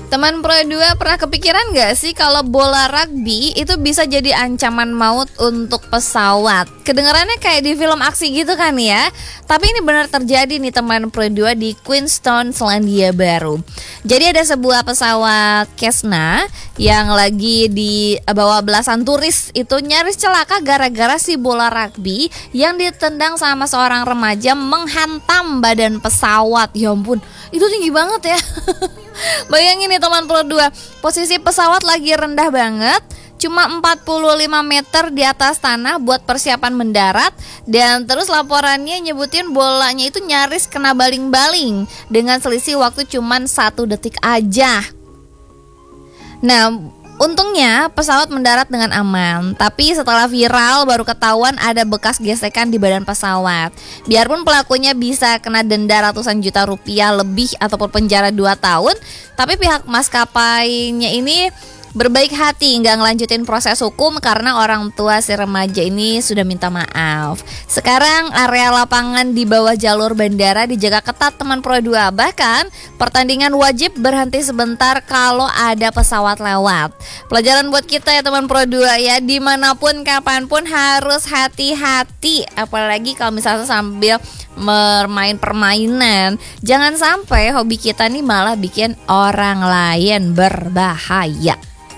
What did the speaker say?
Teman Pro 2 pernah kepikiran gak sih kalau bola rugby itu bisa jadi ancaman maut untuk pesawat? Kedengarannya kayak di film aksi gitu kan ya. Tapi ini benar terjadi nih teman Pro 2 di Queenstown, Selandia Baru. Jadi ada sebuah pesawat Cessna yang lagi dibawa belasan turis itu nyaris celaka gara-gara si bola rugby yang ditendang sama seorang remaja menghantam badan pesawat. Ya ampun, itu tinggi banget ya. Bayangin nih teman Pro 2, posisi pesawat lagi rendah banget, cuma 45 meter di atas tanah buat persiapan mendarat. Dan terus laporannya nyebutin bolanya itu nyaris kena baling-baling dengan selisih waktu cuma 1 detik aja. Nah, untungnya pesawat mendarat dengan aman. Tapi setelah viral baru ketahuan ada bekas gesekan di badan pesawat. Biarpun pelakunya bisa kena denda ratusan juta rupiah lebih ataupun penjara 2 tahun, tapi pihak maskapainya ini berbaik hati nggak ngelanjutin proses hukum karena orang tua si remaja ini sudah minta maaf. Sekarang area lapangan di bawah jalur bandara dijaga ketat teman Pro 2. Bahkan pertandingan wajib berhenti sebentar kalau ada pesawat lewat. Pelajaran buat kita ya teman Pro 2 ya, dimanapun kapanpun harus hati-hati. Apalagi kalau misalnya sambil bermain permainan, jangan sampai hobi kita nih malah bikin orang lain berbahaya.